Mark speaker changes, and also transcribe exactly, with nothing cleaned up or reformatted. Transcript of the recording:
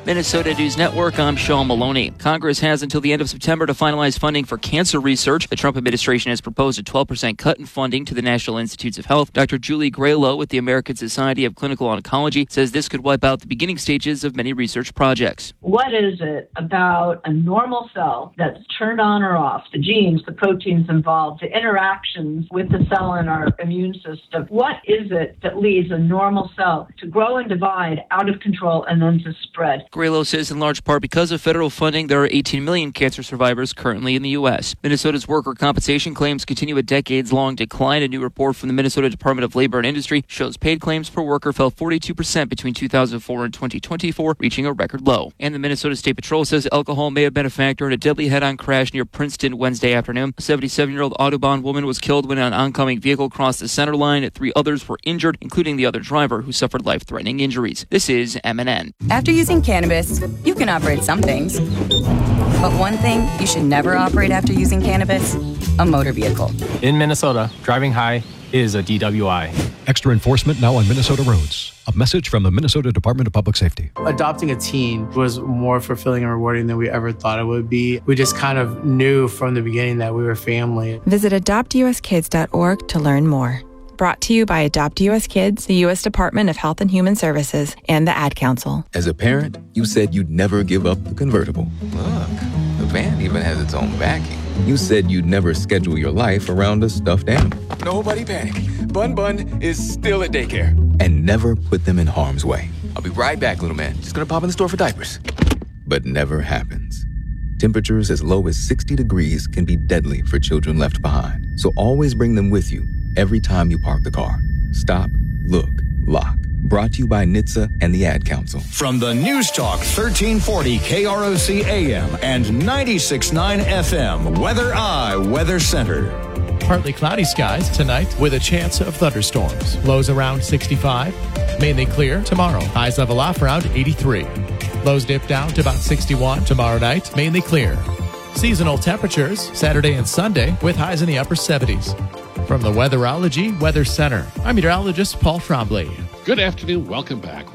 Speaker 1: Minnesota News Network, I'm Sean Maloney. Congress has until the end of September to finalize funding for cancer research. The Trump administration has proposed a twelve percent cut in funding to the National Institutes of Health. Doctor Julie Graylow with the American Society of Clinical Oncology says this could wipe out the beginning stages of many research projects.
Speaker 2: What is it about a normal cell that's turned on or off? The genes, the proteins involved, the interactions with the cell in our immune system. What is it that leads a normal cell to grow and divide out of control and then to spread?
Speaker 1: Graylow says in large part because of federal funding, there are eighteen million cancer survivors currently in the U S. Minnesota's worker compensation claims continue a decades-long decline. A new report from the Minnesota Department of Labor and Industry shows paid claims per worker fell forty-two percent between two thousand four and twenty twenty-four, reaching a record low. And the Minnesota State Patrol says alcohol may have been a factor in a deadly head-on crash near Princeton Wednesday afternoon. A seventy-seven-year-old Audubon woman was killed when an oncoming vehicle crossed the center line. Three others were injured, including the other driver, who suffered life-threatening injuries. This is M N N.
Speaker 3: After using cannabis, you can operate some things. But one thing you should never operate after using cannabis, a motor vehicle.
Speaker 4: In Minnesota, driving high is a D W I.
Speaker 5: Extra enforcement now on Minnesota roads. A message from the Minnesota Department of Public Safety.
Speaker 6: Adopting a teen was more fulfilling and rewarding than we ever thought it would be. We just kind of knew from the beginning that we were family.
Speaker 7: Visit adopt u s kids dot org to learn more. Brought to you by Adopt U S Kids, the U S Department of Health and Human Services, and the Ad Council.
Speaker 8: As a parent, you said you'd never give up the convertible.
Speaker 9: Look, the van even has its own backing.
Speaker 8: You said you'd never schedule your life around a stuffed animal.
Speaker 9: Nobody panic. Bun Bun is still at daycare.
Speaker 8: And never put them in harm's way.
Speaker 9: I'll be right back, little man. Just gonna pop in the store for diapers.
Speaker 8: But never happens. Temperatures as low as sixty degrees can be deadly for children left behind. So always bring them with you every time you park the car. Stop, look, lock. Brought to you by N H T S A and the Ad Council.
Speaker 10: From the News Talk thirteen forty K R O C A M and ninety-six point nine F M, Weather Eye Weather Center.
Speaker 11: Partly cloudy skies tonight with a chance of thunderstorms. Lows around sixty-five. Mainly clear tomorrow. Highs level off around eighty-three. Lows dip down to about sixty-one tomorrow night. Mainly clear. Seasonal temperatures Saturday and Sunday with highs in the upper seventies. From the Weatherology Weather Center, I'm meteorologist Paul Trombley.
Speaker 12: Good afternoon. Welcome back.